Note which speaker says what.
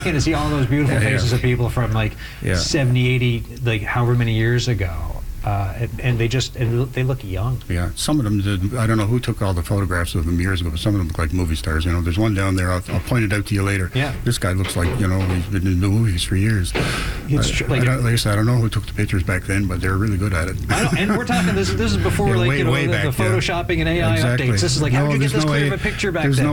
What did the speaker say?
Speaker 1: to see all those beautiful faces of people from like 70, 80, like however many years ago. And they look young.
Speaker 2: Yeah, some of them did. I don't know who took all the photographs of them years ago, but some of them look like movie stars. You know, there's one down there. I'll point it out to you later.
Speaker 1: Yeah.
Speaker 2: This guy looks like, you know, he's been in the movies for years.
Speaker 1: It's true. Like
Speaker 2: I said, I don't know who took the pictures back then, but they're really good at it.
Speaker 1: And we're talking, this is before
Speaker 2: Yeah,
Speaker 1: like,
Speaker 2: way
Speaker 1: you know,
Speaker 2: back,
Speaker 1: the photoshopping and AI
Speaker 2: Exactly.
Speaker 1: updates. This is like, how did you get
Speaker 2: there's
Speaker 1: this
Speaker 2: no
Speaker 1: clear
Speaker 2: way-
Speaker 1: of a picture back
Speaker 2: there's
Speaker 1: then?
Speaker 2: no